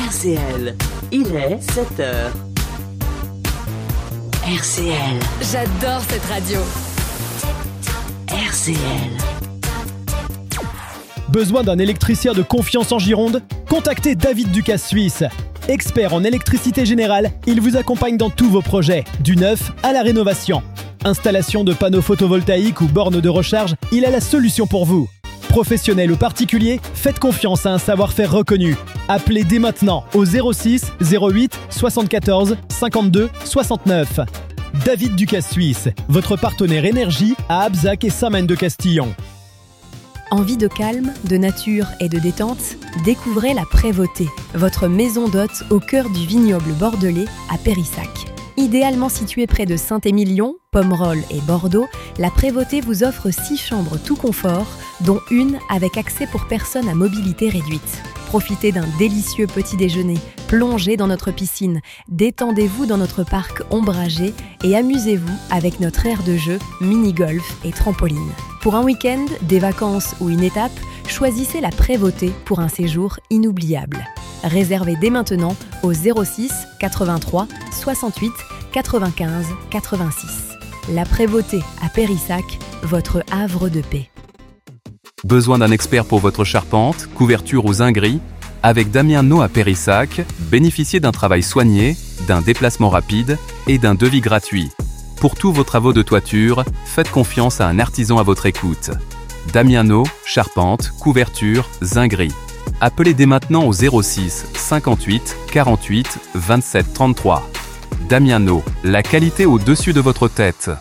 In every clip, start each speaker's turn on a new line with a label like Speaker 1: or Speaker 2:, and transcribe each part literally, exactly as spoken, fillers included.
Speaker 1: R C L, il est sept heures. R C L.
Speaker 2: J'adore cette radio.
Speaker 1: R C L.
Speaker 3: Besoin d'un électricien de confiance en Gironde ? Contactez David Ducasse Suisse. Expert en électricité générale, il vous accompagne dans tous vos projets, du neuf à la rénovation. Installation de panneaux photovoltaïques ou bornes de recharge, il a la solution pour vous. Professionnel ou particulier, faites confiance à un savoir-faire reconnu. Appelez dès maintenant au zéro six zéro huit soixante-quatorze cinquante-deux soixante-neuf. David Ducasse Suisse, votre partenaire énergie à Abzac et Saint-Maine-de-Castillon.
Speaker 2: Envie de calme, de nature et de détente ? Découvrez la Prévôté, votre maison d'hôte au cœur du vignoble bordelais à Périssac. Idéalement située près de Saint-Émilion, Pomerol et Bordeaux, la Prévôté vous offre six chambres tout confort, dont une avec accès pour personnes à mobilité réduite. Profitez d'un délicieux petit déjeuner, plongez dans notre piscine, détendez-vous dans notre parc ombragé et amusez-vous avec notre aire de jeu, mini-golf et trampoline. Pour un week-end, des vacances ou une étape, choisissez la Prévôté pour un séjour inoubliable. Réservez dès maintenant au zéro six quatre-vingt-trois soixante-huit quatre-vingt-quinze quatre-vingt-six. La Prévôté à Périssac, votre havre de paix.
Speaker 4: Besoin d'un expert pour votre charpente, couverture ou zinguerie ? Avec Damien No à Périssac, bénéficiez d'un travail soigné, d'un déplacement rapide et d'un devis gratuit. Pour tous vos travaux de toiture, faites confiance à un artisan à votre écoute. Damien No, charpente, couverture, zinguerie. Appelez dès maintenant au zéro six cinquante-huit quarante-huit vingt-sept trente-trois. Damien No, la qualité au-dessus de votre tête.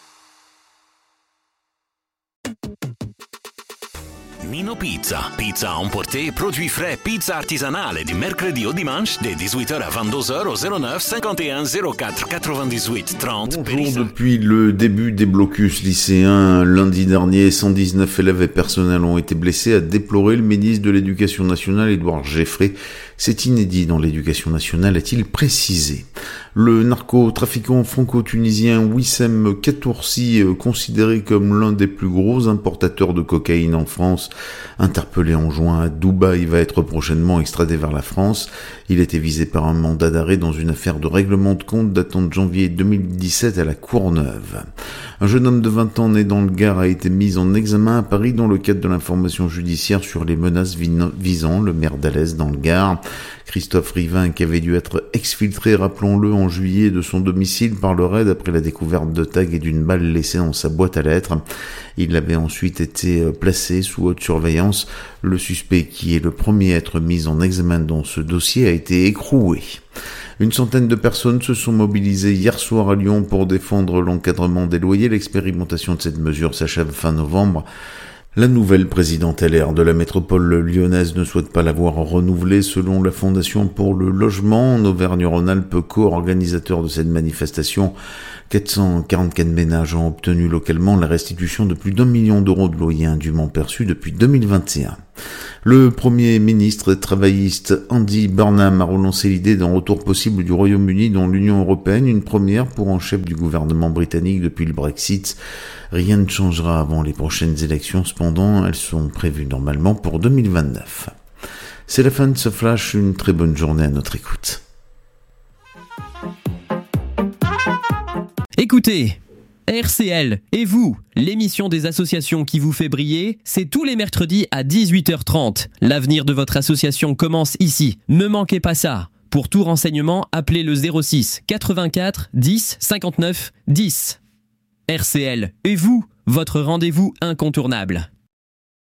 Speaker 5: Nino Pizza. Pizza à emporter, produits frais, pizza artisanale du mercredi au dimanche de dix-huit heures à vingt-deux heures au zéro neuf cinquante et un zéro quatre quatre-vingt-dix-huit trente.
Speaker 6: Bonjour, depuis le début des blocus lycéens, lundi dernier, cent dix-neuf élèves et personnels ont été blessés, a déploré le ministre de l'Éducation nationale, Édouard Geffrey. C'est inédit dans l'éducation nationale, a-t-il précisé. Le narcotrafiquant franco-tunisien Wissem Katoursi, considéré comme l'un des plus gros importateurs de cocaïne en France, interpellé en juin à Dubaï, va être prochainement extradé vers la France. Il était visé par un mandat d'arrêt dans une affaire de règlement de compte datant de janvier deux mille dix-sept à la Courneuve. Un jeune homme de vingt ans né dans le Gard a été mis en examen à Paris dans le cadre de l'information judiciaire sur les menaces visant le maire d'Alès dans le Gard. Christophe Rivin, qui avait dû être exfiltré, rappelons-le, en juillet de son domicile par le raid après la découverte de tags et d'une balle laissée dans sa boîte à lettres. Il avait ensuite été placé sous haute surveillance. Le suspect, qui est le premier à être mis en examen dans ce dossier, a été écroué. Une centaine de personnes se sont mobilisées hier soir à Lyon pour défendre l'encadrement des loyers. L'expérimentation de cette mesure s'achève fin novembre. La nouvelle présidente L R de la métropole lyonnaise ne souhaite pas l'avoir renouvelée. Selon la Fondation pour le logement en Auvergne-Rhône-Alpes, co-organisateur de cette manifestation, quatre cent quarante-quatre ménages ont obtenu localement la restitution de plus d'un million d'euros de loyers indûment perçus depuis deux mille vingt et un. Le Premier ministre travailliste Andy Burnham a relancé l'idée d'un retour possible du Royaume-Uni dans l'Union européenne, une première pour un chef du gouvernement britannique depuis le Brexit. Rien ne changera avant les prochaines élections, cependant, elles sont prévues normalement pour deux mille vingt-neuf. C'est la fin de ce flash, une très bonne journée à notre écoute.
Speaker 7: Écoutez, R C L et vous, l'émission des associations qui vous fait briller, c'est tous les mercredis à dix-huit heures trente. L'avenir de votre association commence ici. Ne manquez pas ça. Pour tout renseignement, appelez le zéro six quatre-vingt-quatre dix cinquante-neuf dix. R C L et vous, votre rendez-vous incontournable.